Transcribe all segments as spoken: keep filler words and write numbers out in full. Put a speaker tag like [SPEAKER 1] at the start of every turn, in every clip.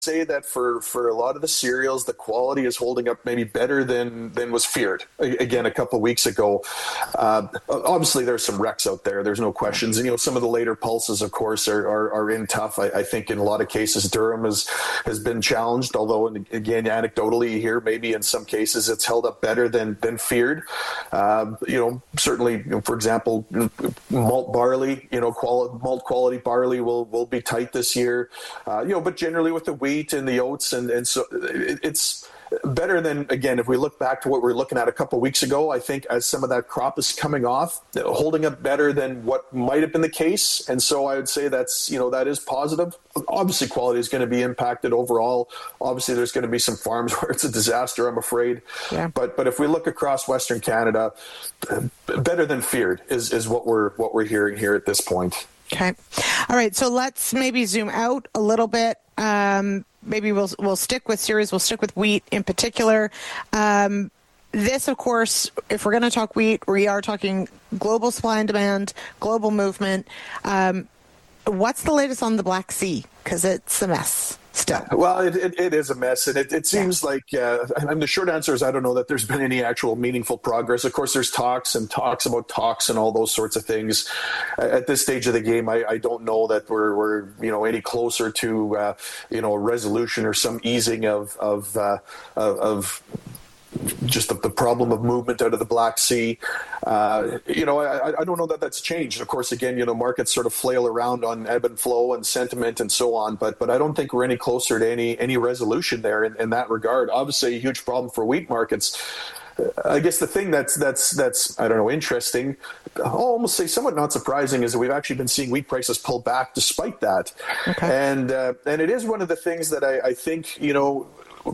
[SPEAKER 1] say that for, for a lot of the cereals, the quality is holding up maybe better than, than was feared. Again, a couple of weeks ago, uh, obviously there's some wrecks out there. There's no questions. And, you know, some of the later pulses, of course, are, are, are in tough. I, I think in a lot of cases, Durham has, has been challenged, although, again, anecdotally here, maybe in some cases it's held up better than, than feared. Um, you know, certainly, you know, for example, malt barley, you know, quali- malt quality barley will, will be tight this year. Uh, you know, but generally with the wheat and the oats, and, and so it, it's better than, again, if we look back to what we were looking at a couple of weeks ago, I think as some of that crop is coming off, holding up better than what might have been the case. And so I would say that's, you know, that is positive. Obviously, quality is going to be impacted overall. Obviously, there's going to be some farms where it's a disaster, I'm afraid. Yeah. But but if we look across Western Canada, better than feared is, is what we're what we're hearing here at this point.
[SPEAKER 2] Okay. All right. So let's maybe zoom out a little bit. Um, maybe we'll we'll stick with cereals. We'll stick with wheat in particular. Um, this, of course, if we're going to talk wheat, we are talking global supply and demand, global movement. Um, what's the latest on the Black Sea? Because it's a mess still.
[SPEAKER 1] Well, it, it, it is a mess. And it, it seems yeah. like, uh, and the short answer is I don't know that there's been any actual meaningful progress. Of course, there's talks and talks about talks and all those sorts of things. At this stage of the game, I, I don't know that we're, we're, you know, any closer to, uh, you know, a resolution or some easing of, of, uh, of, of just the, the problem of movement out of the Black Sea. Uh, you know, I, I don't know that that's changed. Of course, again, you know, markets sort of flail around on ebb and flow and sentiment and so on, but but I don't think we're any closer to any any resolution there in, in that regard. Obviously, a huge problem for wheat markets. I guess the thing that's that's that's I don't know interesting, I'll almost say somewhat not surprising, is that we've actually been seeing wheat prices pull back despite that, okay. and uh, and it is one of the things that I, I think you know.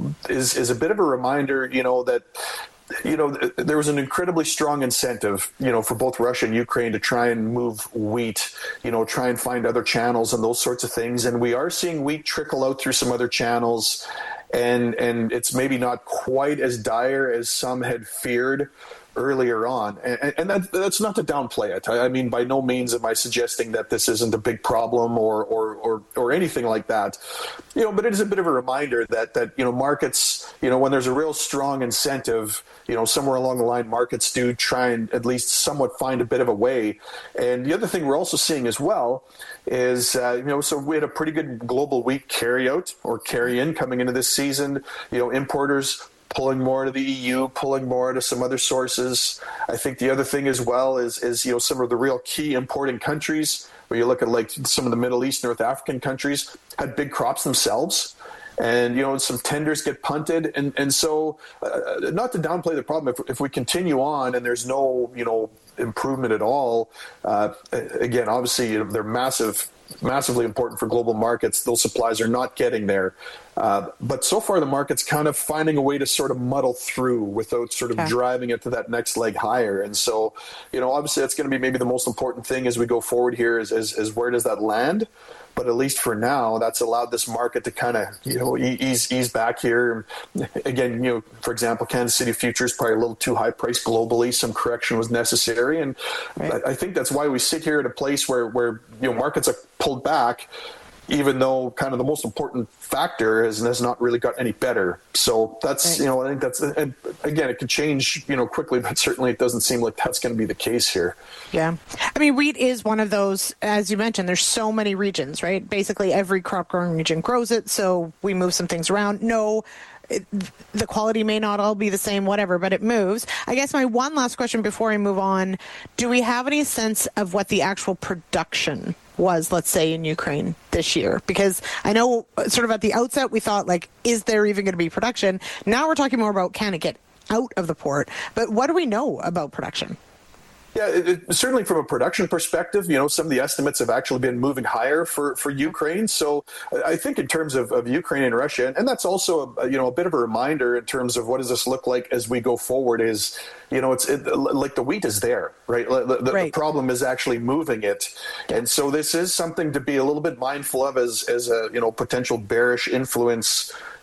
[SPEAKER 1] Is, is a bit of a reminder, you know, that, you know, there was an incredibly strong incentive, you know, for both Russia and Ukraine to try and move wheat, you know, try and find other channels and those sorts of things. And we are seeing wheat trickle out through some other channels. And, and it's maybe not quite as dire as some had feared earlier on. And, and that, that's not to downplay it. I, I mean, by no means am I suggesting that this isn't a big problem or, or, or, or anything like that. You know, but it is a bit of a reminder that, that, you know, markets, you know, when there's a real strong incentive, you know, somewhere along the line, markets do try and at least somewhat find a bit of a way. And the other thing we're also seeing as well is, uh, you know, so we had a pretty good global wheat carry out or carry in coming into this season, you know, importers pulling more to the E U, pulling more to some other sources. I think the other thing as well is, is, you know, some of the real key importing countries, where you look at like some of the Middle East, North African countries, had big crops themselves. And, you know, some tenders get punted. And, and so uh, not to downplay the problem, if, if we continue on and there's no, you know, improvement at all, uh, again, obviously, you know, they're massive, massively important for global markets. Those supplies are not getting there. Uh, but so far, the market's kind of finding a way to sort of muddle through without sort of okay. driving it to that next leg higher. And so, you know, obviously, that's going to be maybe the most important thing as we go forward here is, is, is where does that land? But at least for now, that's allowed this market to kind of, you know, ease ease back here. Again, you know, for example, Kansas City futures probably a little too high priced globally. Some correction was necessary, and right. I think that's why we sit here at a place where where you know markets are pulled back, even though kind of the most important factor is has not really got any better. So that's, right. you know, I think that's, and again, it could change, you know, quickly, but certainly it doesn't seem like that's going to be the case here.
[SPEAKER 2] Yeah. I mean, wheat is one of those, as you mentioned, there's so many regions, right? Basically every crop growing region grows it. So we move some things around. No, It, the quality may not all be the same, whatever, but it moves. I guess my one last question before I move on, do we have any sense of what the actual production was, let's say, in Ukraine this year? Because I know sort of at the outset we thought, like, is there even going to be production? Now we're talking more about can it get out of the port. But what do we know about production?
[SPEAKER 1] Yeah, it, it, certainly from a production perspective, you know, some of the estimates have actually been moving higher for, for Ukraine. So I think in terms of, of Ukraine and Russia, and, and that's also, a, you know, a bit of a reminder in terms of what does this look like as we go forward is, you know, it's it, like the wheat is there, right? The, the, right. the problem is actually moving it. And so this is something to be a little bit mindful of as, as a, you know, potential bearish influence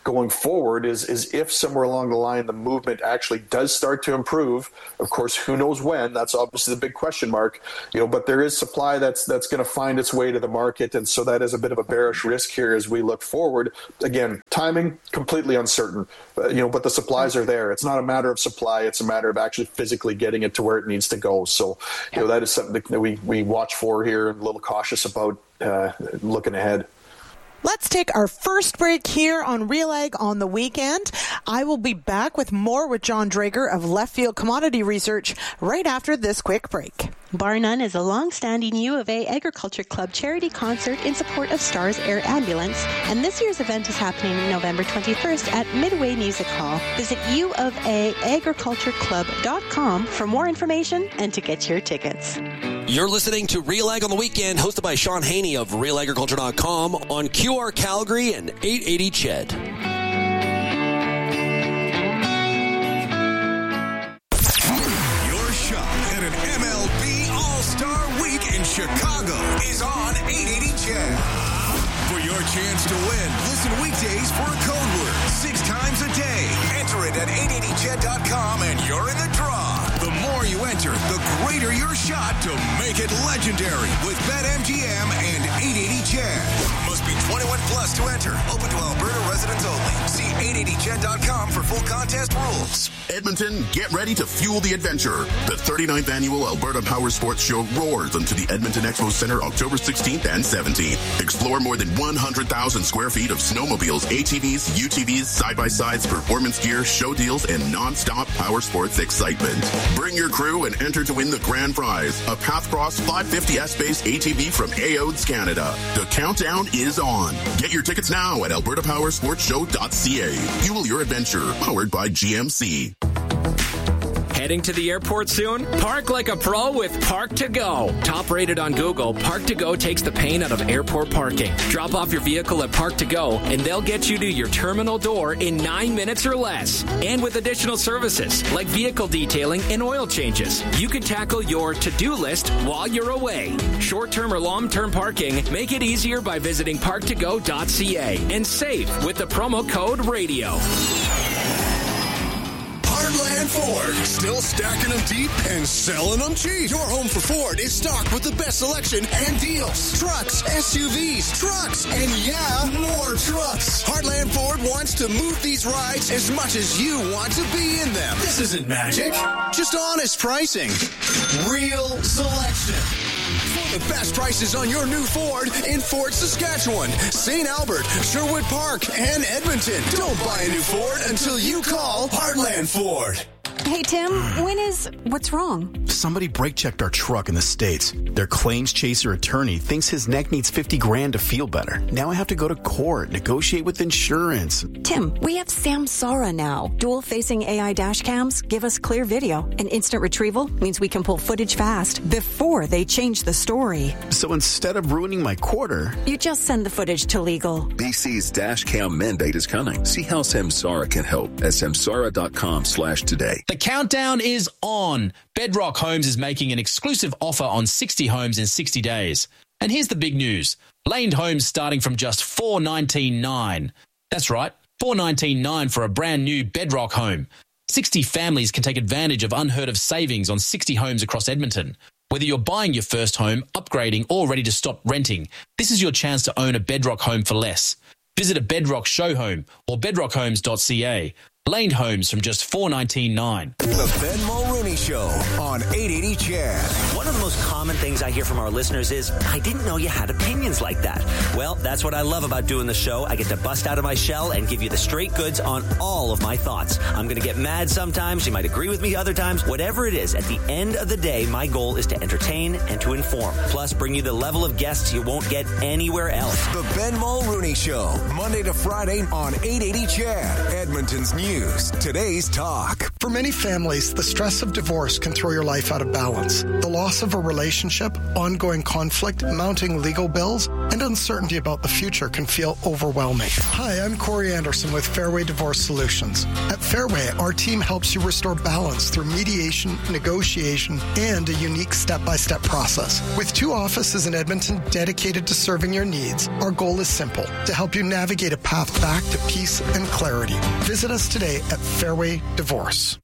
[SPEAKER 1] going forward is, is if somewhere along the line the movement actually does start to improve, of course, who knows when, that's obviously the big question mark, you know, but there is supply that's that's going to find its way to the market, and so that is a bit of a bearish risk here as we look forward. Again, timing, completely uncertain, uh, you know, but the supplies are there. It's not a matter of supply, it's a matter of actually physically getting it to where it needs to go. So, you know, that is something that we, we watch for here and a little cautious about uh, looking ahead.
[SPEAKER 2] Let's take our first break here on Real Ag on the Weekend. I will be back with more with John Drager of Left Field Commodity Research right after this quick break.
[SPEAKER 3] Bar None is a long-standing U of A Agriculture Club charity concert in support of STARS Air Ambulance, and this year's event is happening November twenty-first at Midway Music Hall. Visit u of a agriculture club dot com for more information and to get your tickets.
[SPEAKER 4] You're listening to Real Ag on the Weekend, hosted by Sean Haney of real agriculture dot com on Q R Calgary and eight eighty C H E D.
[SPEAKER 5] Your shot at an M L B All-Star Week in Chicago is on eight eighty C H E D. For your chance to win, listen weekdays for a code word six times a day. Enter it at eight eighty C H E D dot com and you're in the draw. The more you enter, the greater your shot to make it legendary with BetMGM and eight eighty C H E D. Must be twenty-one plus to enter. Open to Alberta residents only. See eight eighty C H E D dot com for full contest rules.
[SPEAKER 6] Edmonton, get ready to fuel the adventure. The thirty-ninth Annual Alberta Power Sports Show roars into the Edmonton Expo Center October sixteenth and seventeenth. Explore more than one hundred thousand square feet of snowmobiles, A T Vs, U T Vs, side-by-sides, performance gear, show deals, and non-stop power sports excitement. Bring your crew and enter to win the grand prize, a Pathcross five fifty S-Base A T V from A O D S Canada. The countdown is on. Get your tickets now at alberta power sports show dot c a. Fuel your adventure, powered by G M C.
[SPEAKER 7] Heading to the airport soon? Park like a pro with Park to Go. Top rated on Google, Park to Go takes the pain out of airport parking. Drop off your vehicle at Park to Go and they'll get you to your terminal door in nine minutes or less. And with additional services like vehicle detailing and oil changes, you can tackle your to-do list while you're away. Short-term or long-term parking, make it easier by visiting park to go dot c a and save with the promo code RADIO.
[SPEAKER 5] Heartland Ford, still stacking them deep and selling them cheap. Your home for Ford is stocked with the best selection and deals. Trucks, S U Vs, trucks, and yeah, more trucks. Heartland Ford wants to move these rides as much as you want to be in them. This isn't magic, just honest pricing. Real selection. For the best prices on your new Ford in Fort Saskatchewan, Saint Albert, Sherwood Park, and Edmonton. Don't buy a new Ford until you call Heartland Ford.
[SPEAKER 8] Hey, Tim, when is... What's wrong?
[SPEAKER 9] Somebody brake-checked our truck in the States. Their claims chaser attorney thinks his neck needs fifty grand to feel better. Now I have to go to court, negotiate with insurance.
[SPEAKER 8] Tim, we have Samsara now. Dual-facing A I dash cams give us clear video, and instant retrieval means we can pull footage fast before they change the story.
[SPEAKER 9] So instead of ruining my quarter...
[SPEAKER 8] You just send the footage to legal.
[SPEAKER 10] B C's dash cam mandate is coming. See how Samsara can help at samsara dot com slash today.
[SPEAKER 11] The countdown is on. Bedrock Homes is making an exclusive offer on sixty homes in sixty days. And here's the big news. Laned homes starting from just four hundred nineteen dollars and ninety-nine cents. That's right, four hundred nineteen dollars and ninety-nine cents for a brand new Bedrock home. sixty families can take advantage of unheard of savings on sixty homes across Edmonton. Whether you're buying your first home, upgrading, or ready to stop renting, this is your chance to own a Bedrock home for less. Visit a Bedrock show home or bedrock homes dot c a. Laned homes from just four hundred nineteen dollars and ninety-nine cents.
[SPEAKER 5] The Ben Mulrooney Show on eight eighty C H E D.
[SPEAKER 12] One of the most common things I hear from our listeners is, I didn't know you had opinions like that. Well, that's what I love about doing the show. I get to bust out of my shell and give you the straight goods on all of my thoughts. I'm going to get mad sometimes. You might agree with me other times. Whatever it is, at the end of the day, my goal is to entertain and to inform. Plus, bring you the level of guests you won't get anywhere else.
[SPEAKER 5] The Ben Mulrooney Show, Monday to Friday on eight eighty C H E D. Edmonton's News. Today's Talk.
[SPEAKER 13] For many families, the stress of divorce can throw your life out of balance. The loss loss of a relationship, ongoing conflict, mounting legal bills, and uncertainty about the future can feel overwhelming. Hi, I'm Corey Anderson with Fairway Divorce Solutions. At Fairway, our team helps you restore balance through mediation, negotiation, and a unique step-by-step process. With two offices in Edmonton dedicated to serving your needs, our goal is simple, to help you navigate a path back to peace and clarity. Visit us today at Fairway Divorce.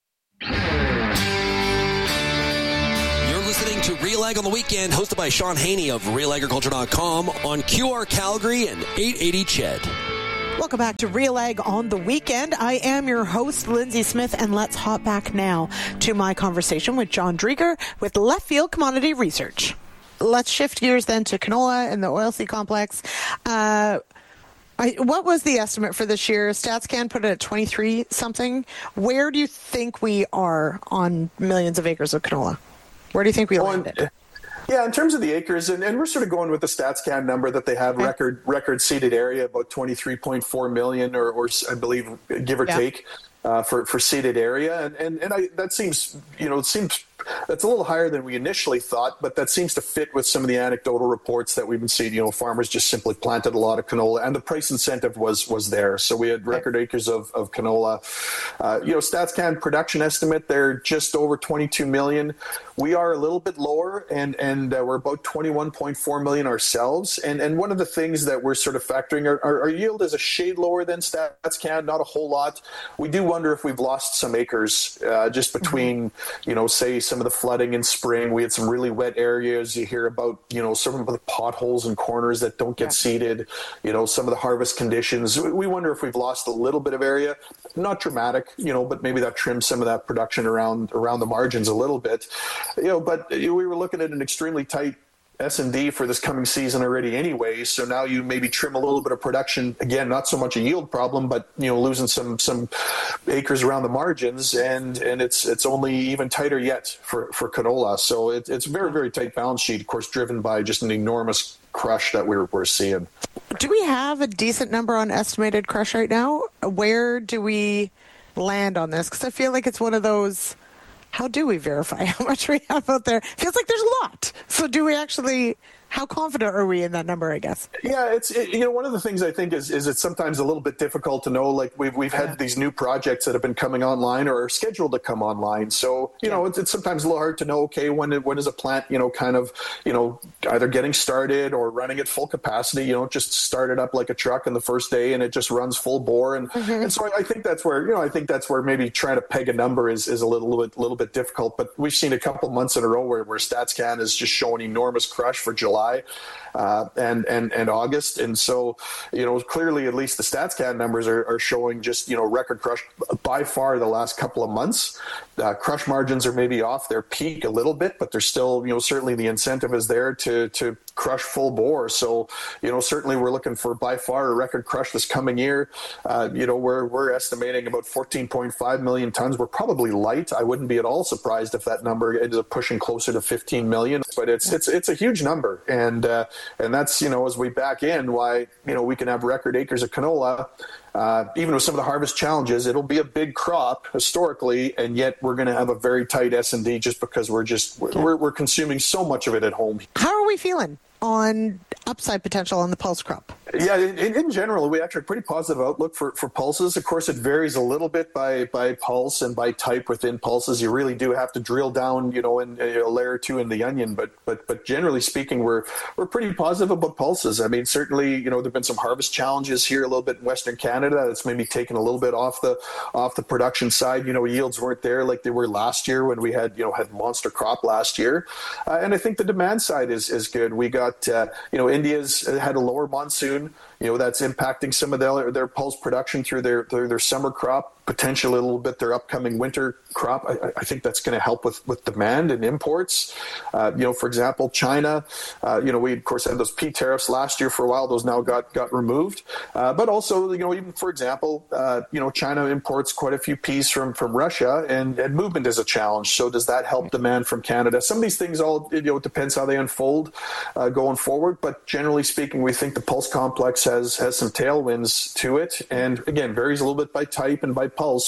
[SPEAKER 4] Listening to Real Ag on the Weekend, hosted by Sean Haney of real agriculture dot com on Q R Calgary and eight eighty C H E D.
[SPEAKER 2] Welcome back to Real Ag on the Weekend. I am your host, Lindsay Smith, and let's hop back now to my conversation with John Drieger with Left Field Commodity Research. Let's shift gears then to canola and the oilseed complex. Uh, I, what was the estimate for this year? StatsCan put it at twenty-three something. Where do you think we are on millions of acres of canola? Where do you think we landed?
[SPEAKER 1] Yeah, in terms of the acres, and, and we're sort of going with the StatsCan number that they have, okay. record record seeded area, about twenty-three point four million, or, or I believe, give or yeah. take, uh, for, for seeded area. And, and, and I, that seems, you know, it seems that's a little higher than we initially thought, but that seems to fit with some of the anecdotal reports that we've been seeing. You know, farmers just simply planted a lot of canola, and the price incentive was was there. So we had record acres of, of canola. Uh, you know, StatsCan production estimate, they're just over twenty-two million. We are a little bit lower, and and uh, we're about twenty-one point four million ourselves. And and one of the things that we're sort of factoring, our, our, our yield is a shade lower than StatsCan, not a whole lot. We do wonder if we've lost some acres uh, just between, mm-hmm. you know, say some of the flooding in spring. We had some really wet areas. You hear about, you know, some of the potholes and corners that don't get yeah. seeded, you know, some of the harvest conditions. We wonder if we've lost a little bit of area. Not dramatic, you know, but maybe that trims some of that production around around the margins a little bit. You know, but we were looking at an extremely tight S and D for this coming season already anyway, so now you maybe trim a little bit of production. Again, not so much a yield problem, but, you know, losing some some acres around the margins, and and it's it's only even tighter yet for, for canola. So it, it's a very, very tight balance sheet, of course, driven by just an enormous crush that we're we're seeing.
[SPEAKER 2] Do we have a decent number on estimated crush right now? Where do we land on this? Because I feel like it's one of those... How do we verify how much we have out there? Feels like there's a lot. So do we actually, how confident are we in that number, I guess?
[SPEAKER 1] Yeah, it's, it, you know, one of the things I think is, is it's sometimes a little bit difficult to know. Like we've, we've had yeah. these new projects that have been coming online or are scheduled to come online. So, you yeah. know, it's, it's sometimes a little hard to know, okay, when, when is a plant, you know, kind of, you know, either getting started or running at full capacity. You don't just start it up like a truck on the first day and it just runs full bore. And, mm-hmm. and so I, I think that's where, you know, I think that's where maybe trying to peg a number is, is a little bit, little bit difficult. But we've seen a couple months in a row where, where StatsCan is just showing enormous crush for July. Uh, and, and, and August. And so, you know, clearly at least the StatsCan numbers are, are showing just, you know, record crush by far the last couple of months. Uh, crush margins are maybe off their peak a little bit, but they're still, you know, certainly the incentive is there to, to crush full bore. So, you know, certainly we're looking for by far a record crush this coming year. Uh, you know, we're, we're estimating about fourteen point five million tons. We're probably light. I wouldn't be at all surprised if that number ends up pushing closer to fifteen million, but it's, it's, it's a huge number. And, uh, And that's, you know, as we back in, why, you know, we can have record acres of canola. Uh, even with some of the harvest challenges, it'll be a big crop historically, and yet we're going to have a very tight S and D just because we're just we're, we're consuming so much of it at home.
[SPEAKER 2] How are we feeling on upside potential on the pulse crop?
[SPEAKER 1] Yeah, in, in general, we actually have a pretty positive outlook for, for pulses. Of course, it varies a little bit by, by pulse and by type within pulses. You really do have to drill down, you know, in a layer or two in the onion. But but but generally speaking, we're we're pretty positive about pulses. I mean, certainly, you know, there've been some harvest challenges here a little bit in Western Canada. That's maybe taken a little bit off the off the production side. You know, yields weren't there like they were last year when we had, you know, had monster crop last year. Uh, and I think the demand side is is good. We got, uh, you know, India's had a lower monsoon. You know, that's impacting some of their, their pulse production through their, their, their summer crop, potentially a little bit their upcoming winter crop. I, I think that's going to help with, with demand and imports. Uh, you know, for example, China, uh, you know, we, of course, had those P tariffs last year for a while. Those now got, got removed. Uh, but also, you know, even, for example, uh, you know, China imports quite a few peas from, from Russia, and, and movement is a challenge. So does that help demand from Canada? Some of these things all, you know, it depends how they unfold uh, going forward. But generally speaking, we think the pulse complex has, has some tailwinds to it. And again, varies a little bit by type and by pulse, but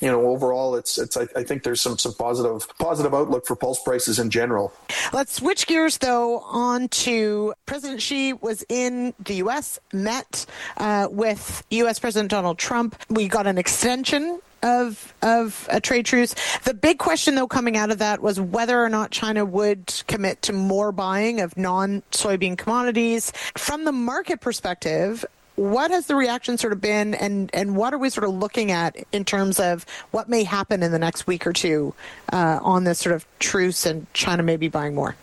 [SPEAKER 1] you know, overall, it's it's. I, I think there's some some positive positive outlook for pulse prices in general.
[SPEAKER 2] Let's switch gears though on to President Xi was in the U S, met uh, with U S President Donald Trump. We got an extension of of a trade truce. The big question, though, coming out of that was whether or not China would commit to more buying of non-soybean commodities. From the market perspective, what has the reaction sort of been, and, and what are we sort of looking at in terms of what may happen in the next week or two uh, on this sort of truce and China may be buying more?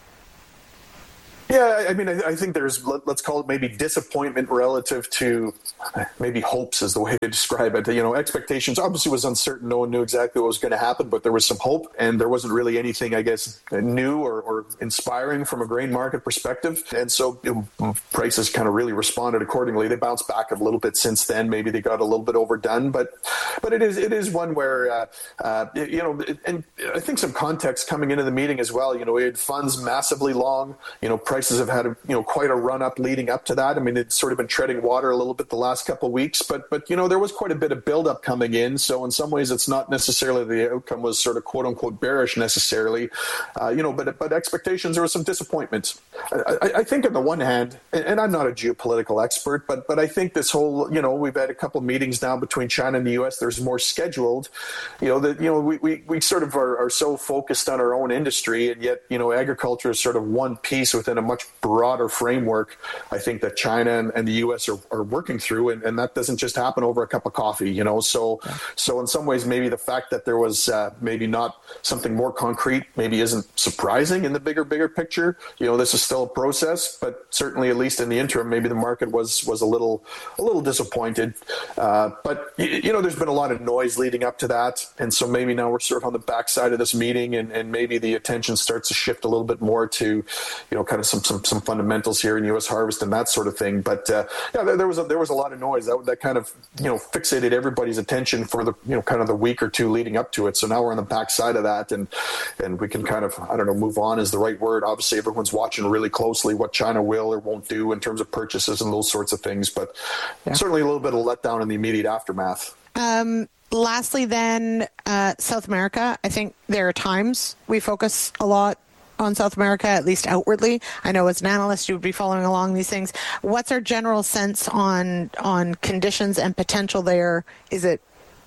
[SPEAKER 1] Yeah, I mean, I, I think there's, let, let's call it maybe disappointment relative to maybe hopes is the way to describe it. You know, expectations obviously was uncertain. No one knew exactly what was going to happen, but there was some hope, and there wasn't really anything, I guess, new or, or inspiring from a grain market perspective. And so you know, prices kind of really responded accordingly. They bounced back a little bit since then. Maybe they got a little bit overdone, but but it is it is one where, uh, uh, you know, and I think some context coming into the meeting as well. You know, we had funds massively long, you know, prices Prices have had a, you know quite a run up leading up to that. I mean, it's sort of been treading water a little bit the last couple of weeks, but but you know there was quite a bit of buildup coming in. So in some ways, it's not necessarily the outcome was sort of quote unquote bearish necessarily, uh, you know. But but expectations, there was some disappointment. I, I, I think on the one hand, and, and I'm not a geopolitical expert, but but I think this whole you know we've had a couple meetings now between China and the U S. There's more scheduled. You know that you know we we, we sort of are, are so focused on our own industry, and yet you know agriculture is sort of one piece within a much broader framework, I think, that China and, and the U S are, are working through, and, and that doesn't just happen over a cup of coffee, you know. So, yeah. so in some ways, maybe the fact that there was uh, maybe not something more concrete, maybe isn't surprising in the bigger, bigger picture. You know, this is still a process, but certainly, at least in the interim, maybe the market was was a little a little disappointed. Uh, but you, you know, there's been a lot of noise leading up to that, and so maybe now we're sort of on the backside of this meeting, and, and maybe the attention starts to shift a little bit more to, you know, kind of some some some fundamentals here in U S harvest and that sort of thing. But uh, yeah, there, there was a, there was a lot of noise that that kind of you know fixated everybody's attention for the you know kind of the week or two leading up to it. So now we're on the backside of that, and and we can kind of I don't know move on is the right word. Obviously, everyone's watching really closely what China will or won't do in terms of purchases and those sorts of things. But yeah. certainly a little bit of letdown in the immediate aftermath.
[SPEAKER 2] Um, lastly, then uh, South America. I think there are times we focus a lot on South America, at least outwardly. I know as an analyst you would be following along these things. What's our general sense on on conditions and potential there? Is it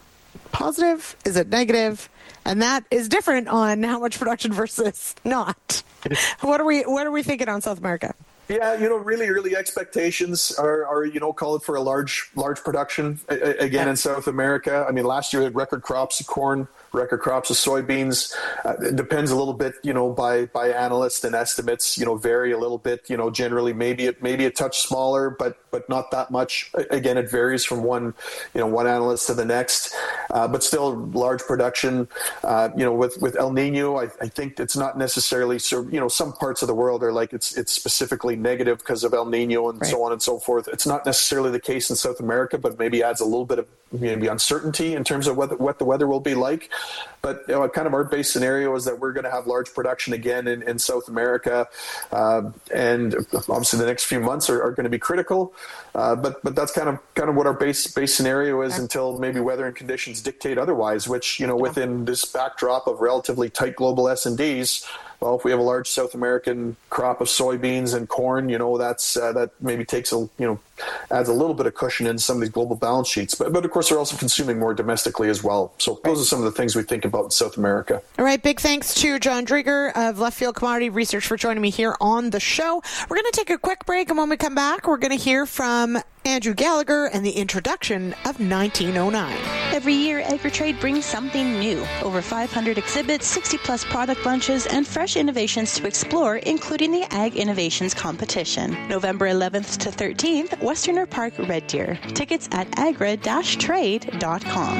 [SPEAKER 2] positive? Is it negative? And that is different on how much production versus not. What are we what are we thinking on South America?
[SPEAKER 1] Yeah, you know, really, really expectations are, are you know, call it for a large, large production again in South America. I mean, last year we had record crops of corn, record crops of soybeans. Uh, it depends a little bit, you know, by by analysts, and estimates, you know, vary a little bit. You know, generally maybe it maybe a touch smaller, but but not that much. Again, it varies from one, you know, one analyst to the next. Uh, but still large production. Uh, you know, with with El Nino, I, I think it's not necessarily so. You know, some parts of the world are like it's it's specifically negative because of El Nino and right. so on and so forth. It's not necessarily the case in South America, but maybe adds a little bit of maybe uncertainty in terms of what what the weather will be like. But you know, kind of our base scenario is that we're going to have large production again in, in South America, uh, and obviously the next few months are, are going to be critical. Uh, but but that's kind of kind of what our base base scenario is, okay. until maybe weather and conditions dictate otherwise. Which you know, yeah. within this backdrop of relatively tight global S and Ds. Well, if we have a large South American crop of soybeans and corn, you know, that's uh, that maybe takes a, you know, adds a little bit of cushion in some of these global balance sheets. But, but of course, they're also consuming more domestically as well. So those are some of the things we think about in South America. All
[SPEAKER 2] right. Big thanks to John Drieger of Left Field Commodity Research for joining me here on the show. We're going to take a quick break, and when we come back, we're going to hear from Andrew Gallagher and the introduction of nineteen oh nine.
[SPEAKER 3] Every year, Agritrade brings something new. Over five hundred exhibits, sixty plus product lunches, and fresh innovations to explore, including the Ag Innovations Competition. November eleventh to thirteenth, Westerner Park, Red Deer. Tickets at agra dash trade dot com.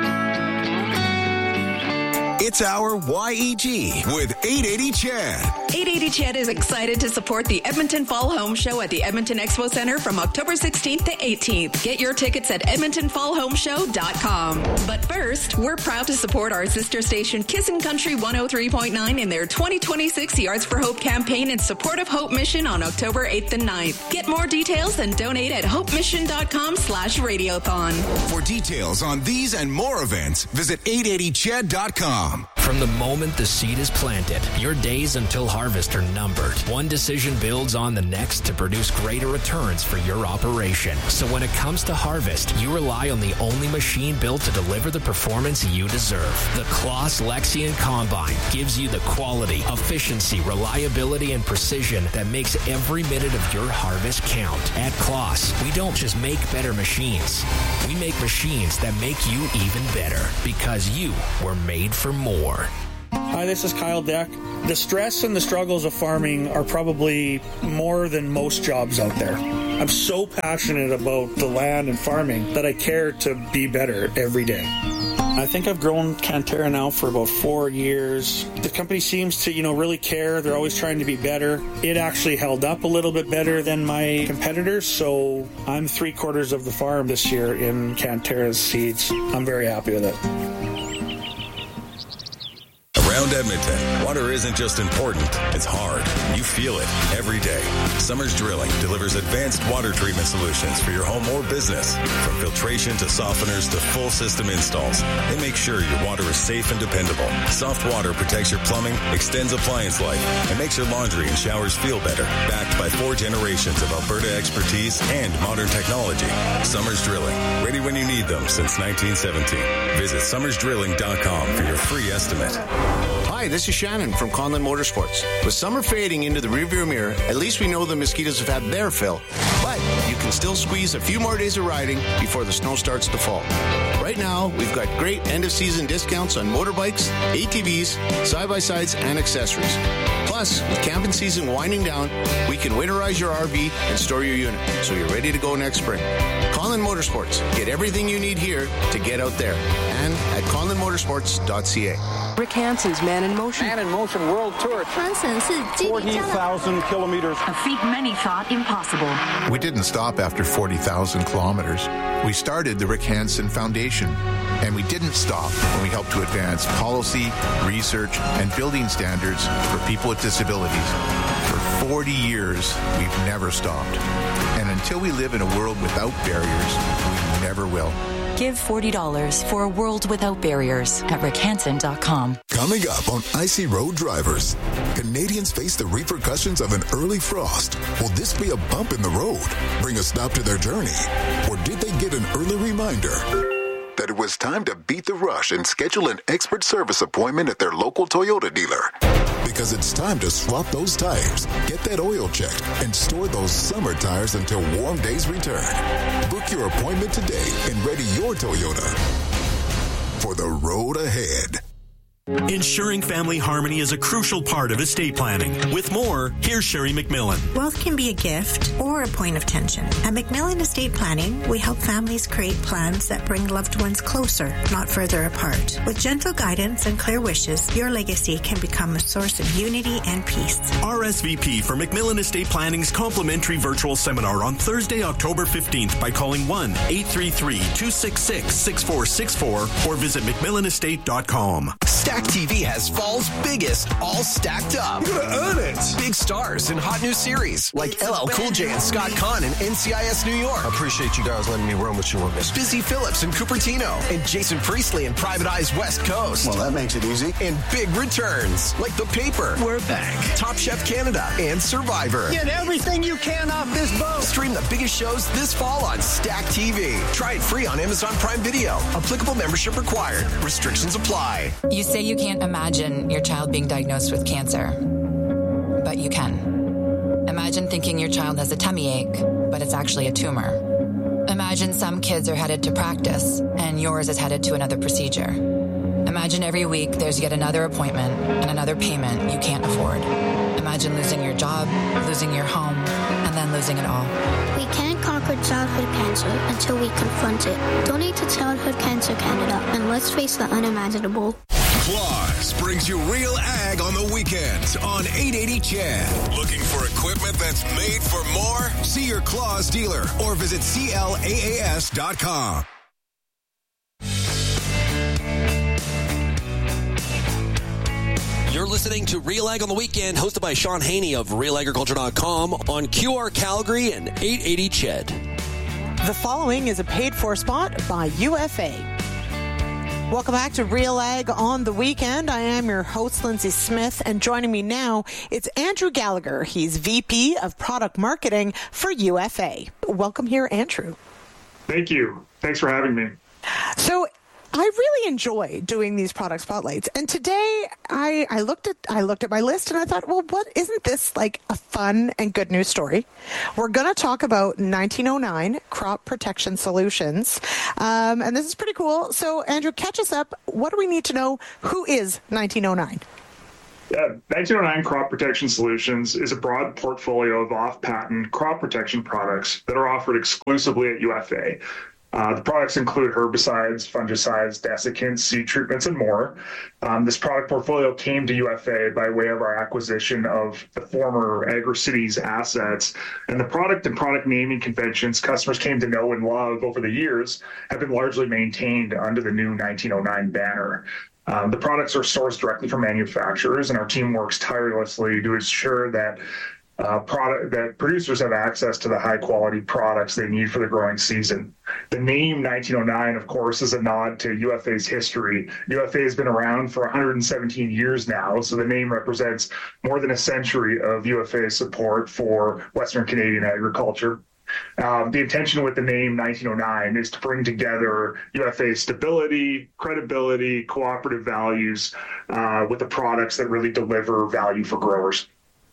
[SPEAKER 5] It's our Y E G with eight eighty Chad.
[SPEAKER 14] eight eighty C H E D is excited to support the Edmonton Fall Home Show at the Edmonton Expo Center from October sixteenth to eighteenth. Get your tickets at edmonton fall home show dot com. But first, we're proud to support our sister station Kissin' Country one oh three point nine in their twenty twenty-six Yards for Hope campaign in support of Hope Mission on October eighth and ninth. Get more details and donate at hope mission dot com slash radiothon.
[SPEAKER 15] For details on these and more events, visit eight eighty C H E D dot com.
[SPEAKER 7] From the moment the seed is planted, your days until harvest are numbered. One decision builds on the next to produce greater returns for your operation. So when it comes to harvest, you rely on the only machine built to deliver the performance you deserve. The Claas Lexion Combine gives you the quality, efficiency, reliability, and precision that makes every minute of your harvest count. At Claas, we don't just make better machines. We make machines that make you even better because you were made for more.
[SPEAKER 16] Hi, this is Kyle Deck. The stress and the struggles of farming are probably more than most jobs out there. I'm so passionate about the land and farming that I care to be better every day. I think I've grown Cantera now for about four years. The company seems to, you know, really care. They're always trying to be better. It actually held up a little bit better than my competitors, so I'm three quarters of the farm this year in Cantera's seeds. I'm very happy with it.
[SPEAKER 10] Around Edmonton, water isn't just important, it's hard. You feel it every day. Summers Drilling delivers advanced water treatment solutions for your home or business. From filtration to softeners to full system installs, they make sure your water is safe and dependable. Soft water protects your plumbing, extends appliance life, and makes your laundry and showers feel better. Backed by four generations of Alberta expertise and modern technology. Summers Drilling, ready when you need them since nineteen seventeen. Visit summers drilling dot com for your free estimate.
[SPEAKER 17] Hi, this is Shannon from Conlon Motorsports. With summer fading into the rearview mirror, at least we know the mosquitoes have had their fill. But you can still squeeze a few more days of riding before the snow starts to fall. Right now, we've got great end-of-season discounts on motorbikes, A T Vs, side-by-sides, and accessories. Plus, with camping season winding down, we can winterize your R V and store your unit, so you're ready to go next spring. Conlon Motorsports. Get everything you need here to get out there. And at conlon motorsports dot c a.
[SPEAKER 18] Rick Hansen's Man in Motion.
[SPEAKER 19] Man in Motion World Tour. forty thousand kilometers.
[SPEAKER 20] A feat many thought impossible.
[SPEAKER 21] We didn't stop after forty thousand kilometers. We started the Rick Hansen Foundation. And we didn't stop when we helped to advance policy, research, and building standards for people with disabilities. For forty years, we've never stopped. And until we live in a world without barriers, we never will.
[SPEAKER 20] Give forty dollars for a world without barriers at rick hansen dot com.
[SPEAKER 22] Coming up on Icy Road Drivers, Canadians face the repercussions of an early frost. Will this be a bump in the road, bring a stop to their journey? Or did they get an early reminder that it was time to beat the rush and schedule an expert service appointment at their local Toyota dealer? Because it's time to swap those tires, get that oil checked, and store those summer tires until warm days return. Book your appointment today and ready your Toyota for the road ahead.
[SPEAKER 23] Ensuring family harmony is a crucial part of estate planning. With more, here's Sherry McMillan.
[SPEAKER 24] Wealth can be a gift or a point of tension. At McMillan Estate Planning, we help families create plans that bring loved ones closer, not further apart. With gentle guidance and clear wishes, your legacy can become a source of unity and peace.
[SPEAKER 23] R S V P for McMillan Estate Planning's complimentary virtual seminar on Thursday, October fifteenth by calling one eight three three, two six six, six four six four or visit mcmillan estate dot com.
[SPEAKER 25] Stack T V has fall's biggest, all stacked up.
[SPEAKER 26] You're gonna earn it.
[SPEAKER 25] Big stars in hot new series like L L Cool J and Scott Conn in N C I S New York.
[SPEAKER 26] I appreciate you guys letting me run with you on this.
[SPEAKER 25] Busy Phillips and Cupertino and Jason Priestley in Private Eye's West Coast.
[SPEAKER 26] Well, that makes it easy.
[SPEAKER 25] And big returns like The Paper. We're back. Top Chef Canada and Survivor.
[SPEAKER 26] Get everything you can off this boat.
[SPEAKER 25] Stream the biggest shows this fall on Stack T V. Try it free on Amazon Prime Video. Applicable membership required. Restrictions apply.
[SPEAKER 27] You say you can't imagine your child being diagnosed with cancer, but you can. Imagine thinking your child has a tummy ache, but it's actually a tumor. Imagine some kids are headed to practice, and yours is headed to another procedure. Imagine every week there's yet another appointment and another payment you can't afford. Imagine losing your job, losing your home, and then losing it all.
[SPEAKER 28] We can't conquer childhood cancer until we confront it. Donate to Childhood Cancer Canada, and let's face the unimaginable.
[SPEAKER 15] Claus brings you Real Ag on the weekends on eight eighty C H E D. Looking for equipment that's made for more? See your Claus dealer or visit C L A A S dot com.
[SPEAKER 1] You're listening to Real Ag on the Weekend, hosted by Sean Haney of real agriculture dot com on Q R Calgary and eight eighty C H E D.
[SPEAKER 2] The following is a paid-for spot by U F A. Welcome back to Real Ag on the Weekend. I am your host, Lindsay Smith, and joining me now, it's Andrew Gallagher. He's V P of Product Marketing for U F A. Welcome here, Andrew.
[SPEAKER 4] Thank you. Thanks for having me.
[SPEAKER 2] So, I really enjoy doing these product spotlights. And today I, I looked at I looked at my list and I thought, well, what isn't this like a fun and good news story? We're going to talk about nineteen oh nine Crop Protection Solutions. Um, and this is pretty cool. So, Andrew, catch us up. What do we need to know? Who is nineteen oh nine?
[SPEAKER 4] Yeah, nineteen oh nine Crop Protection Solutions is a broad portfolio of off-patent crop protection products that are offered exclusively at U F A. Uh, the products include herbicides, fungicides, desiccants, seed treatments, and more. Um, this product portfolio came to U F A by way of our acquisition of the former AgriCities assets, and the product and product naming conventions customers came to know and love over the years have been largely maintained under the new nineteen oh nine banner. Um, the products are sourced directly from manufacturers, and our team works tirelessly to ensure that Uh, product that producers have access to the high quality products they need for the growing season. The name nineteen oh nine, of course, is a nod to U F A's history. U F A has been around for one hundred seventeen years now, so the name represents more than a century of U F A's support for Western Canadian agriculture. Um, the intention with the name nineteen oh nine is to bring together U F A's stability, credibility, cooperative values uh, with the products that really deliver value for growers.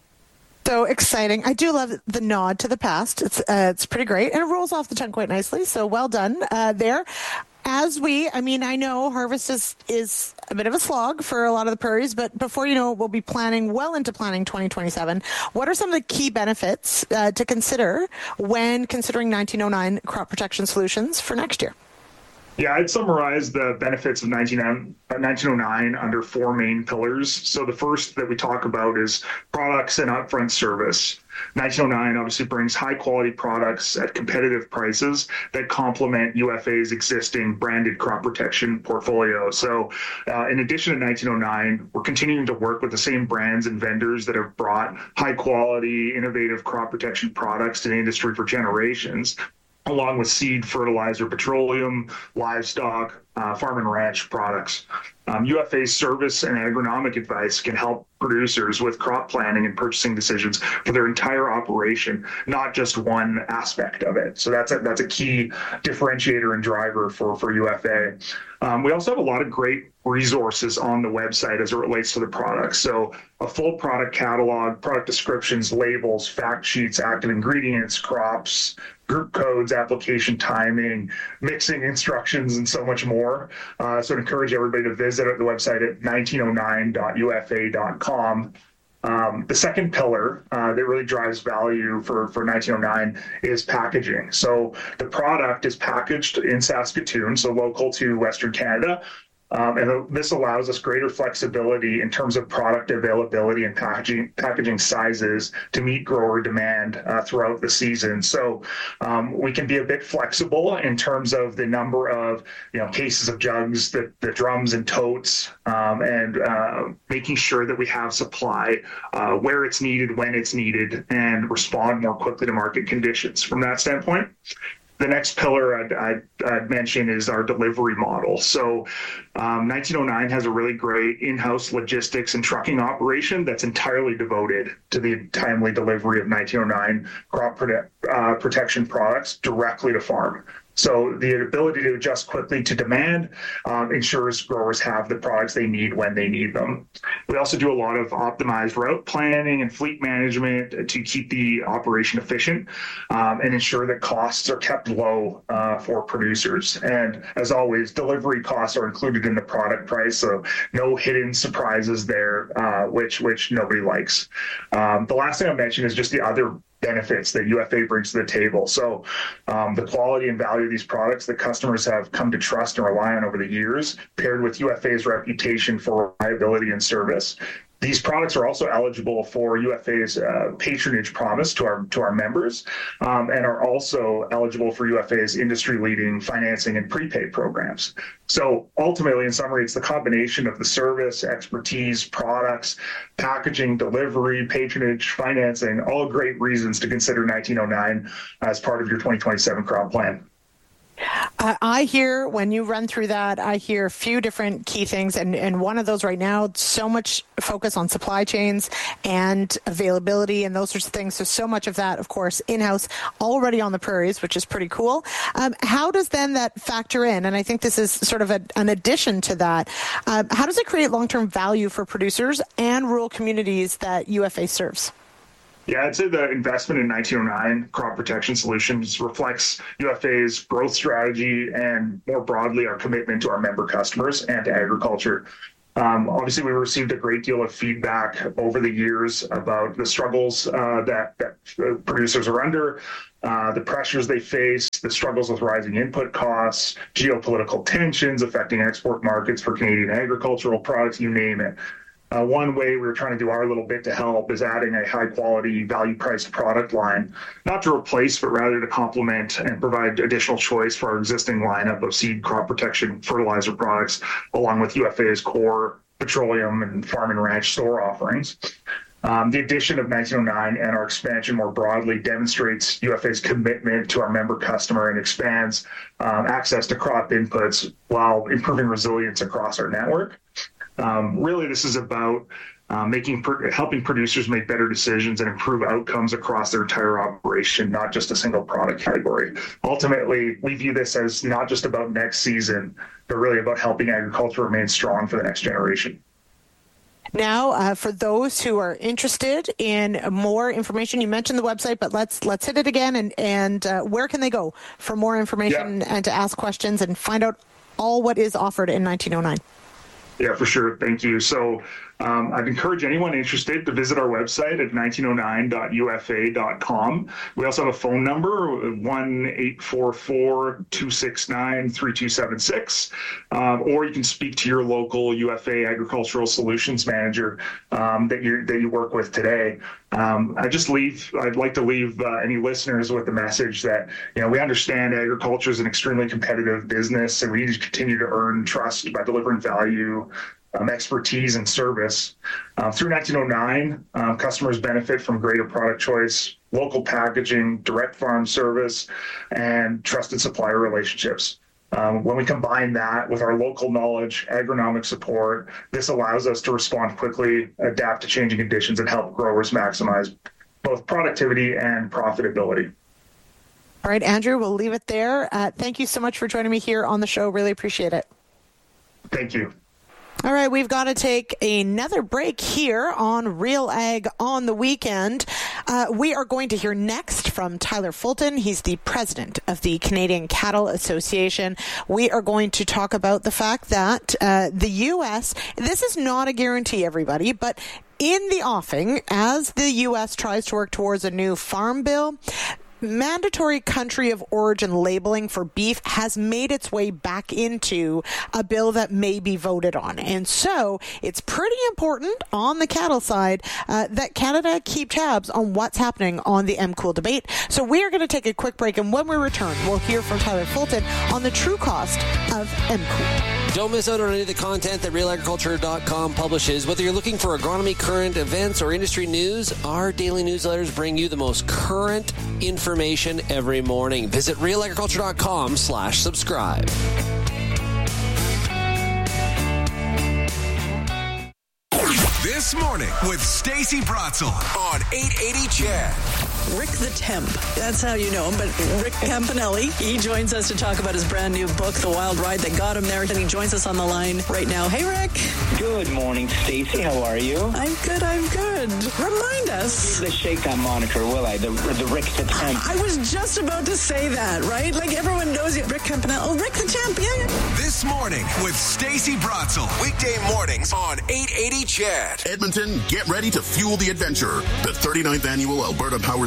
[SPEAKER 2] So exciting. I do love the nod to the past. It's uh, it's pretty great. And it rolls off the tongue quite nicely. So well done uh, there. As we, I mean, I know harvest is, is a bit of a slog for a lot of the prairies, but before you know it, we'll be planning well into planning twenty twenty-seven. What are some of the key benefits uh, to consider when considering nineteen oh nine Crop Protection Solutions for next year?
[SPEAKER 4] Yeah, I'd summarize the benefits of nineteen oh nine under four main pillars. So the first that we talk about is products and upfront service. nineteen oh nine obviously brings high quality products at competitive prices that complement U F A's existing branded crop protection portfolio. So uh, in addition to nineteen oh nine, we're continuing to work with the same brands and vendors that have brought high quality, innovative crop protection products to the industry for generations, along with seed, fertilizer, petroleum, livestock, uh, farm and ranch products. Um, U F A's service and agronomic advice can help producers with crop planning and purchasing decisions for their entire operation, not just one aspect of it. So that's a, that's a key differentiator and driver for, for U F A. Um, we also have a lot of great resources on the website as it relates to the products. So a full product catalog, product descriptions, labels, fact sheets, active ingredients, crops, group codes, application timing, mixing instructions, and so much more. Uh, so I'd encourage everybody to visit the website at nineteen oh nine dot U F A dot com. Um, the second pillar uh, that really drives value for, for nineteen oh nine is packaging. So the product is packaged in Saskatoon, so local to Western Canada. Um, and this allows us greater flexibility in terms of product availability and packaging packaging sizes to meet grower demand uh, throughout the season. So um, we can be a bit flexible in terms of the number of you know cases of jugs, the, the drums and totes, um, and uh, making sure that we have supply uh, where it's needed, when it's needed, and respond more quickly to market conditions. From that standpoint, the next pillar I'd, I'd, I'd mention is our delivery model. So um, nineteen oh nine has a really great in-house logistics and trucking operation that's entirely devoted to the timely delivery of nineteen oh nine crop prote- uh, protection products directly to farm. So the ability to adjust quickly to demand um, ensures growers have the products they need when they need them. We also do a lot of optimized route planning and fleet management to keep the operation efficient um, and ensure that costs are kept low uh, for producers. And as always, delivery costs are included in the product price, so no hidden surprises there, uh, which which nobody likes. Um, the last thing I mentioned is just the other benefits that U F A brings to the table. So um, the quality and value of these products that customers have come to trust and rely on over the years, paired with U F A's reputation for reliability and service. These products are also eligible for U F A's uh, patronage promise to our to our members, um, and are also eligible for U F A's industry-leading financing and prepaid programs. So ultimately, in summary, it's the combination of the service, expertise, products, packaging, delivery, patronage, financing, all great reasons to consider nineteen oh nine as part of your twenty twenty-seven crop plan.
[SPEAKER 2] Uh, I hear, when you run through that, I hear a few different key things, and, and one of those right now, so much focus on supply chains and availability and those sorts of things. So, so much of that, of course, in-house, already on the prairies, which is pretty cool. Um, how does then that factor in? And I think this is sort of a, an addition to that. Uh, how does it create long-term value for producers and rural communities that U F A serves?
[SPEAKER 4] Yeah, I'd say the investment in nineteen oh nine Crop Protection Solutions reflects U F A's growth strategy and, more broadly, our commitment to our member customers and to agriculture. Um, obviously, we received a great deal of feedback over the years about the struggles uh, that, that producers are under, uh, the pressures they face, the struggles with rising input costs, geopolitical tensions affecting export markets for Canadian agricultural products, you name it. Uh, one way we're trying to do our little bit to help is adding a high-quality, value-priced product line, not to replace, but rather to complement and provide additional choice for our existing lineup of seed, crop protection, fertilizer products, along with U F A's core petroleum and farm and ranch store offerings. Um, the addition of nineteen oh nine and our expansion more broadly demonstrates U F A's commitment to our member customer and expands um, access to crop inputs while improving resilience across our network. Um, really, this is about uh, making helping producers make better decisions and improve outcomes across their entire operation, not just a single product category. Ultimately, we view this as not just about next season, but really about helping agriculture remain strong for the next generation.
[SPEAKER 2] Now, uh, for those who are interested in more information, you mentioned the website, but let's let's hit it again. And, and uh, where can they go for more information yeah. and to ask questions and find out all what is offered in nineteen oh nine?
[SPEAKER 4] Yeah, for sure. Thank you. So um, I'd encourage anyone interested to visit our website at nineteen oh nine dot U F A dot com. We also have a phone number, one eight four four, two six nine, three two seven six, um, or you can speak to your local U F A Agricultural Solutions Manager um, that you that you work with today. Um, I just leave. I'd like to leave uh, any listeners with the message that you know we understand agriculture is an extremely competitive business, and we need to continue to earn trust by delivering value, um, expertise, and service. Uh, through nineteen oh nine, um, customers benefit from greater product choice, local packaging, direct farm service, and trusted supplier relationships. Um, when we combine that with our local knowledge, agronomic support, this allows us to respond quickly, adapt to changing conditions, and help growers maximize both productivity and profitability.
[SPEAKER 2] All right, Andrew, we'll leave it there. Uh, thank you so much for joining me here on the show. Really appreciate it.
[SPEAKER 4] Thank you.
[SPEAKER 2] All right, we've got to take another break here on Real Ag on the Weekend. Uh, we are going to hear next from Tyler Fulton. He's the president of the Canadian Cattle Association. We are going to talk about the fact that uh, the U S, this is not a guarantee, everybody, but in the offing, as the U S tries to work towards a new farm bill, mandatory country of origin labeling for beef has made its way back into a bill that may be voted on. And so it's pretty important on the cattle side uh, that Canada keep tabs on what's happening on the M Cool debate. So we are going to take a quick break, and when we return, we'll hear from Tyler Fulton on the true cost of M Cool.
[SPEAKER 1] Don't miss out on any of the content that real agriculture dot com publishes. Whether you're looking for agronomy, current events, or industry news, our daily newsletters bring you the most current information every morning. Visit real agriculture dot com slash subscribe.
[SPEAKER 15] This morning with Stacey Bratzel on eight eighty C H E D.
[SPEAKER 3] Rick the Temp. That's how you know him. But Rick Campanelli, he joins us to talk about his brand new book, The Wild Ride That Got Him There. And he joins us on the line right now. Hey, Rick.
[SPEAKER 5] Good morning, Stacey. How are you?
[SPEAKER 3] I'm good. I'm good. Remind us.
[SPEAKER 5] Let's shake that moniker, will I? The, the Rick the Temp.
[SPEAKER 3] I, I was just about to say that, right? Like everyone knows you. Rick Campanelli. Oh, Rick the Temp. Yeah, yeah.
[SPEAKER 15] This morning with Stacey Bratzel. Weekday mornings on eight eighty C H E D.
[SPEAKER 6] Edmonton, get ready to fuel the adventure. The thirty-ninth Annual Alberta Power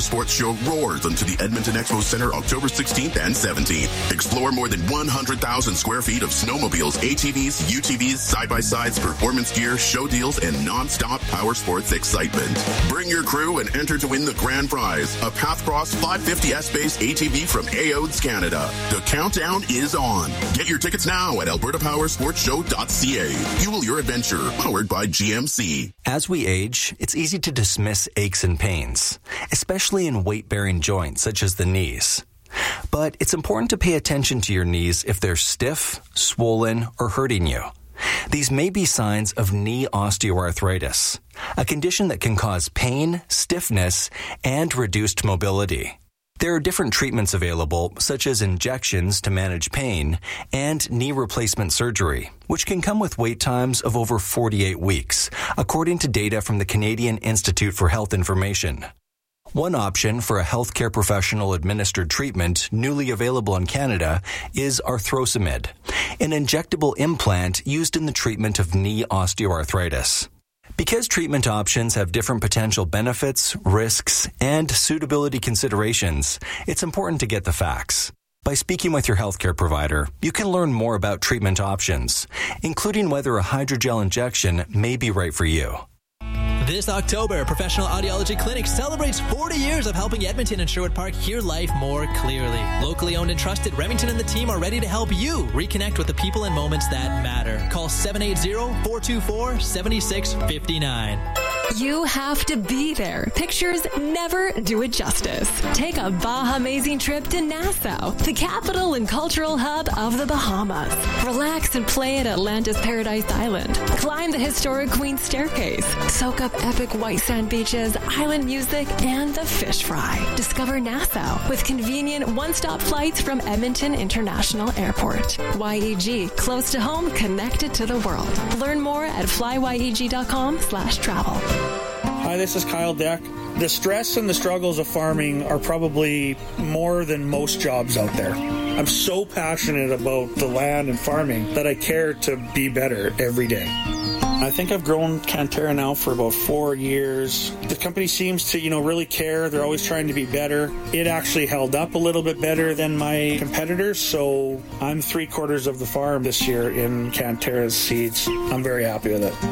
[SPEAKER 6] Sports Show roars into the Edmonton Expo Center October sixteenth and seventeenth. Explore more than one hundred thousand square feet of snowmobiles, A T Vs, U T Vs, side-by-sides, performance gear, show deals, and non-stop power sports excitement. Bring your crew and enter to win the grand prize, a Pathcross five fifty S-based A T V from A O D S Canada. The countdown is on. Get your tickets now at alberta power sports show dot c a. Fuel your adventure, powered by G M C.
[SPEAKER 7] As we age, it's easy to dismiss aches and pains, especially in weight-bearing joints such as the knees. But it's important to pay attention to your knees if they're stiff, swollen, or hurting you. These may be signs of knee osteoarthritis, a condition that can cause pain, stiffness, and reduced mobility. There are different treatments available, such as injections to manage pain and knee replacement surgery, which can come with wait times of over forty-eight weeks, according to data from the Canadian Institute for Health Information. One option for a healthcare professional-administered treatment newly available in Canada is Arthrosamid, an injectable implant used in the treatment of knee osteoarthritis. Because treatment options have different potential benefits, risks, and suitability considerations, it's important to get the facts. By speaking with your healthcare provider, you can learn more about treatment options, including whether a hydrogel injection may be right for you.
[SPEAKER 8] This October, Professional Audiology Clinic celebrates forty years of helping Edmonton and Sherwood Park hear life more clearly. Locally owned and trusted, Remington and the team are ready to help you reconnect with the people and moments that matter. Call seven eight zero, four two four, seven six five nine.
[SPEAKER 9] You have to be there. Pictures never do it justice. Take a Baha-mazing trip to Nassau, the capital and cultural hub of the Bahamas. Relax and play at Atlantis Paradise Island. Climb the historic Queen's Staircase. Soak up epic white sand beaches, island music, and the fish fry. Discover Nassau with convenient one-stop flights from Edmonton International Airport. Y E G, close to home, connected to the world. Learn more at fly y e g dot com slash travel.
[SPEAKER 16] Hi, this is Kyle Deck. The stress and the struggles of farming are probably more than most jobs out there. I'm so passionate about the land and farming that I care to be better every day. I think I've grown Cantera now for about four years. The company seems to, you know, really care. They're always trying to be better. It actually held up a little bit better than my competitors, so I'm three quarters of the farm this year in Cantera's seeds. I'm very happy with it.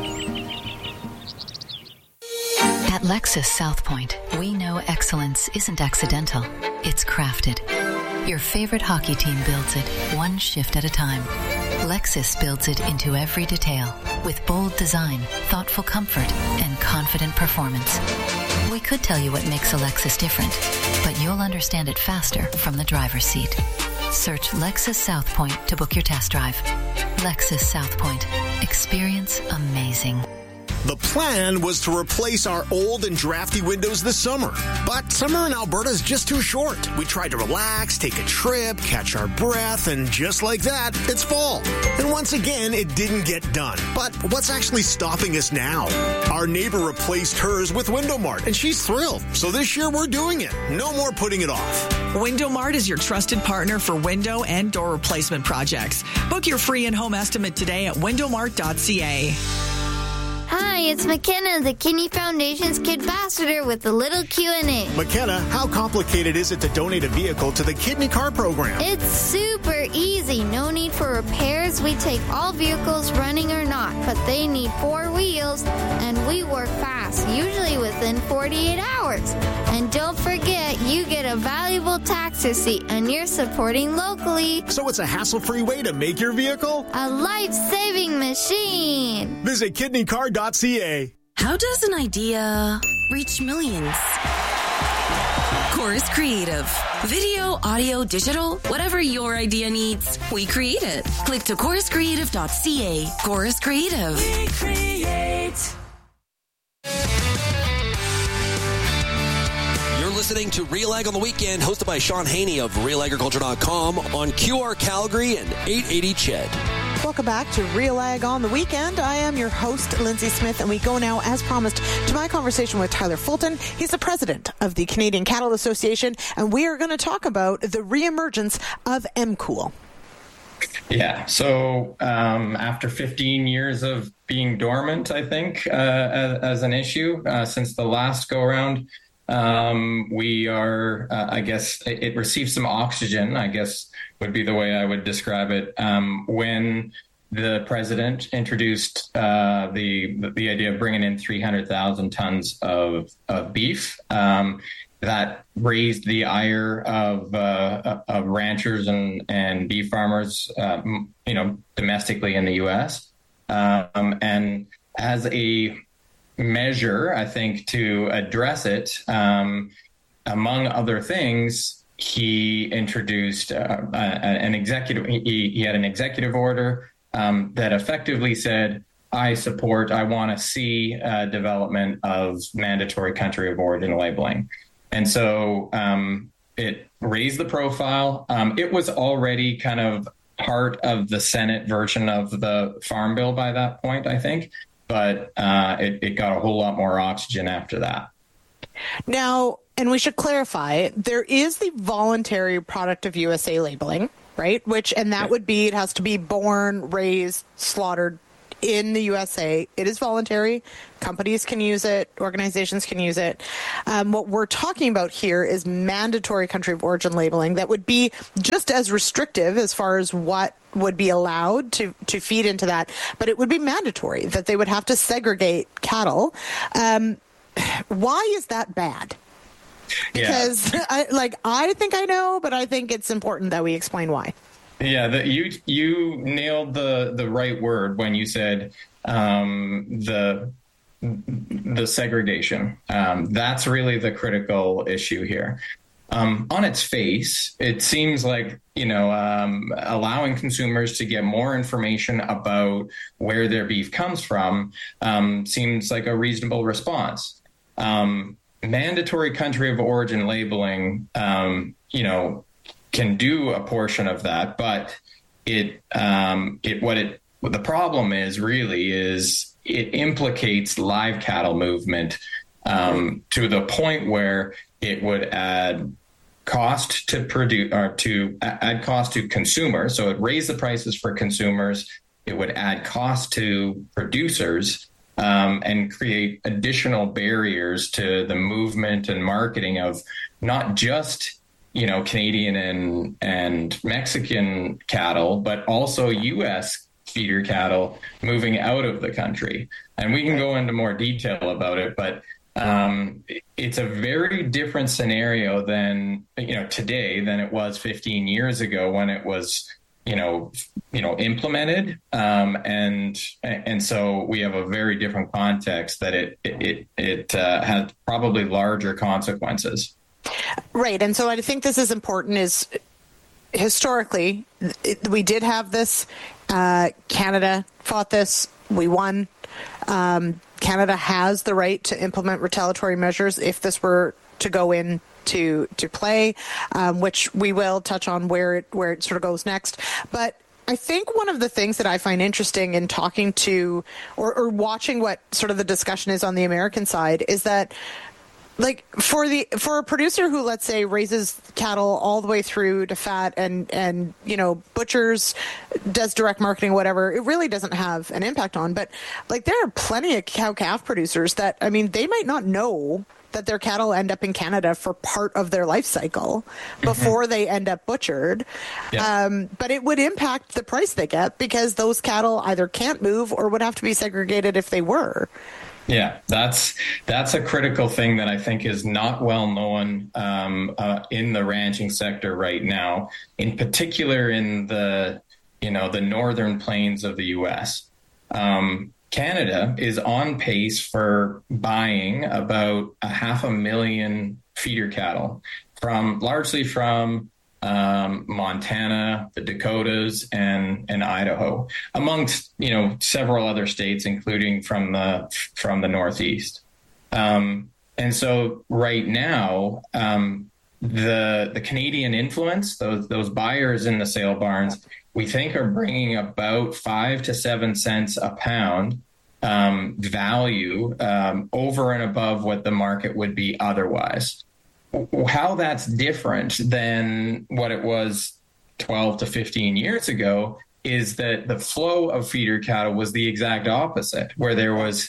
[SPEAKER 20] At Lexus South Point, we know excellence isn't accidental, it's crafted. Your favorite hockey team builds it, one shift at a time. Lexus builds it into every detail, with bold design, thoughtful comfort, and confident performance. We could tell you what makes a Lexus different, but you'll understand it faster from the driver's seat. Search Lexus South Point to book your test drive. Lexus South Point. Experience amazing.
[SPEAKER 11] The plan was to replace our old and drafty windows this summer. But summer in Alberta is just too short. We tried to relax, take a trip, catch our breath, and just like that, it's fall. And once again, it didn't get done. But what's actually stopping us now? Our neighbor replaced hers with Window Mart, and she's thrilled. So this year, we're doing it. No more putting it off.
[SPEAKER 3] Window Mart is your trusted partner for window and door replacement projects. Book your free in-home estimate today at window mart dot c a.
[SPEAKER 28] Hi, it's McKenna, the Kidney Foundation's Kid Ambassador with a little Q and A.
[SPEAKER 11] McKenna, how complicated is it to donate a vehicle to the Kidney Car Program?
[SPEAKER 28] It's super easy. No need for repairs. We take all vehicles running or not, but they need four wheels, and we work fast, usually within forty-eight hours. And don't forget, you get a valuable tax receipt, and you're supporting locally.
[SPEAKER 11] So it's a hassle-free way to make your vehicle
[SPEAKER 28] a life-saving machine.
[SPEAKER 11] Visit kidney car dot c a.
[SPEAKER 12] How does an idea reach millions? Chorus Creative. Video, audio, digital, whatever your idea needs, we create it. Click to chorus creative dot c a. Chorus Creative.
[SPEAKER 8] We create.
[SPEAKER 1] You're listening to Real Ag on the Weekend, hosted by Sean Haney of real agriculture dot com on Q R Calgary and eight eighty C H E D.
[SPEAKER 2] Welcome back to Real Ag on the Weekend. I am your host, Lindsay Smith, and we go now, as promised, to my conversation with Tyler Fulton. He's the president of the Canadian Cattle Association, and we are going to talk about the reemergence of M Cool.
[SPEAKER 13] Yeah, so um, after fifteen years of being dormant, I think, uh, as, as an issue, uh, since the last go-around, Um, we are, uh, I guess, it, it received some oxygen, I guess would be the way I would describe it, um, when the president introduced uh, the the idea of bringing in three hundred thousand tons of, of beef. Um, that raised the ire of, uh, of ranchers and, and beef farmers, uh, you know, domestically in the U S. Um, and as a measure, I think, to address it, um, among other things, he introduced uh, a, an executive, he, he had an executive order um, that effectively said, I support, I want to see uh, development of mandatory country of origin labeling. And so um, it raised the profile. Um, it was already kind of part of the Senate version of the Farm Bill by that point, I think. But uh, it, it got a whole lot more oxygen after that.
[SPEAKER 2] Now, and we should clarify, there is the voluntary product of U S A labeling, right? Which, and that would be, it has to be born, raised, slaughtered in the U S A. It is voluntary. Companies can use it. Organizations can use it. Um, what we're talking about here is mandatory country of origin labeling that would be just as restrictive as far as what would be allowed to, to feed into that, but it would be mandatory that they would have to segregate cattle. Um, why is that bad? Because yeah. I, like, I think I know, but I think it's important that we explain why.
[SPEAKER 13] Yeah, the, you you nailed the, the right word when you said um, the the segregation. Um, that's really the critical issue here. Um, on its face, it seems like, you know, um, allowing consumers to get more information about where their beef comes from um, seems like a reasonable response. Um, mandatory country of origin labeling, um, you know, can do a portion of that, but it um, it what it what the problem is really is it implicates live cattle movement um, to the point where it would add cost to produce or to add cost to consumers. So it raised the prices for consumers. It would add cost to producers um, and create additional barriers to the movement and marketing of not just, you know, Canadian and and Mexican cattle, but also U S feeder cattle moving out of the country. And we can go into more detail about it, but um, it's a very different scenario than, you know, today than it was fifteen years ago when it was, you know, you know, implemented. Um, and and so we have a very different context that it it it uh, has probably larger consequences.
[SPEAKER 2] Right. And so I think this is important is historically, it, we did have this. Uh, Canada fought this. We won. Um, Canada has the right to implement retaliatory measures if this were to go in to, to play, um, which we will touch on where it, where it sort of goes next. But I think one of the things that I find interesting in talking to or, or watching what sort of the discussion is on the American side is that, like, for the for a producer who, let's say, raises cattle all the way through to fat and, and you know, butchers, does direct marketing, whatever, it really doesn't have an impact on. But, like, there are plenty of cow-calf producers that, I mean, they might not know that their cattle end up in Canada for part of their life cycle before mm-hmm. they end up butchered. Yeah. Um, but it would impact the price they get because those cattle either can't move or would have to be segregated if they were.
[SPEAKER 13] Yeah, that's that's a critical thing that I think is not well known um, uh, in the ranching sector right now, in particular in the, you know, the northern plains of the U S. Um, Canada is on pace for buying about a half a million feeder cattle from largely from um, Montana, the Dakotas, and and Idaho, amongst, you know, several other states, including from the from the Northeast. Um, and so right now, um, the the Canadian influence, those those buyers in the sale barns, we think are bringing about five to seven cents a pound um, value um, over and above what the market would be otherwise. How that's different than what it was twelve to fifteen years ago is that the flow of feeder cattle was the exact opposite, where there was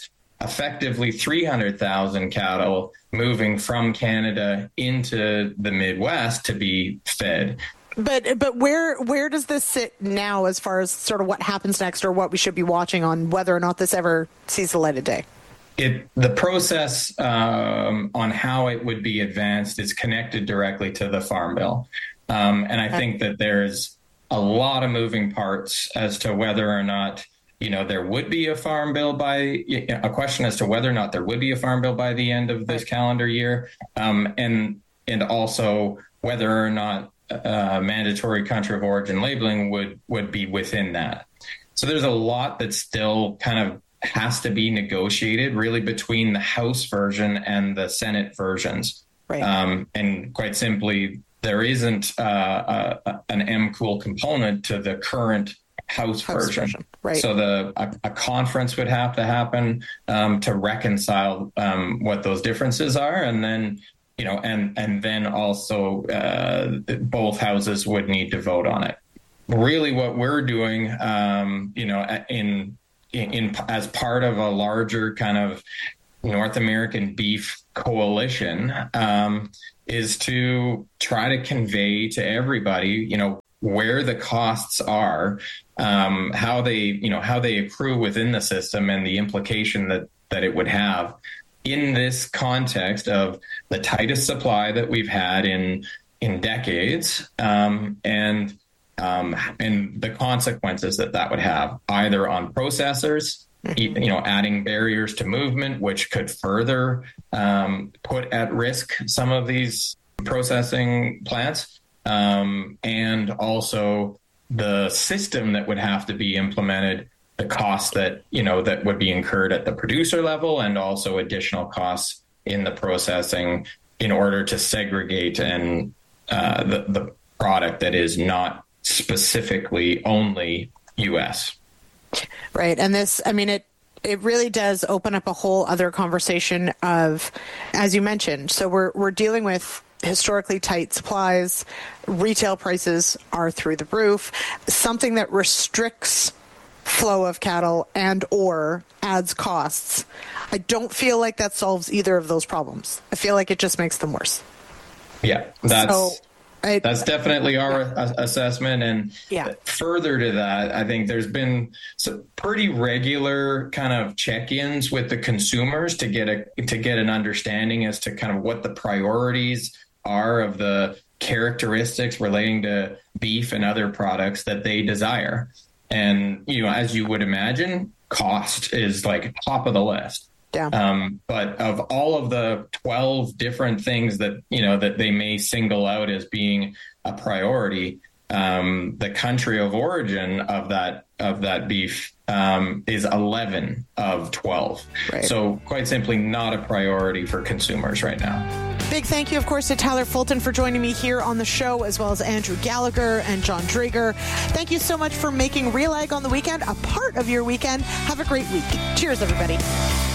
[SPEAKER 13] effectively three hundred thousand cattle moving from Canada into the Midwest to be fed.
[SPEAKER 2] But but where where does this sit now as far as sort of what happens next, or what we should be watching on whether or not this ever sees the light of day?
[SPEAKER 13] It the process um, on how it would be advanced is connected directly to the Farm Bill, um, and I think that there's a lot of moving parts as to whether or not, you know, there would be a farm bill by a question as to whether or not there would be a farm bill by the end of this calendar year, um, and and also whether or not uh, mandatory country of origin labeling would would be within that. So there's a lot that still kind of has to be negotiated, really, between the House version and the Senate versions.
[SPEAKER 2] Right.
[SPEAKER 13] Um, and quite simply, there isn't uh, a, an M Cool component to the current House, House version. version. Right. So the a, a conference would have to happen um, to reconcile um, what those differences are, and then you know, and and then also uh, both houses would need to vote on it. Really, what we're doing, um, you know, in, in in as part of a larger kind of North American beef coalition, um, is to try to convey to everybody, you know, where the costs are, um, how they, you know, how they accrue within the system, and the implication that that it would have in this context of the tightest supply that we've had in in decades, um, and um, and the consequences that that would have either on processors, you know, adding barriers to movement, which could further um, put at risk some of these processing plants, um, and also the system that would have to be implemented, the costs that, you know, that would be incurred at the producer level, and also additional costs in the processing in order to segregate and uh, the, the product that is not specifically only U S.
[SPEAKER 2] Right. And this, I mean, it, it really does open up a whole other conversation of, as you mentioned, so we're, we're dealing with historically tight supplies, retail prices are through the roof, something that restricts flow of cattle and or adds costs. I don't feel like that solves either of those problems. I feel like it just makes them worse.
[SPEAKER 13] Yeah, that's
[SPEAKER 2] so, I,
[SPEAKER 13] that's definitely our yeah. assessment. And
[SPEAKER 2] yeah.
[SPEAKER 13] further to that, I think there's been some pretty regular kind of check-ins with the consumers to get a to get an understanding as to kind of what the priorities are of the characteristics relating to beef and other products that they desire. And, you know, as you would imagine, cost is like top of the list.
[SPEAKER 2] Yeah.
[SPEAKER 13] Um, but of all of the twelve different things that, you know, that they may single out as being a priority, um, the country of origin of that of that beef um, is eleven of twelve.
[SPEAKER 2] Right.
[SPEAKER 13] So quite simply not a priority for consumers right now.
[SPEAKER 2] Big thank you, of course, to Tyler Fulton for joining me here on the show, as well as Andrew Gallagher and John Drager. Thank you so much for making Real Ag on the Weekend a part of your weekend. Have a great week. Cheers, everybody.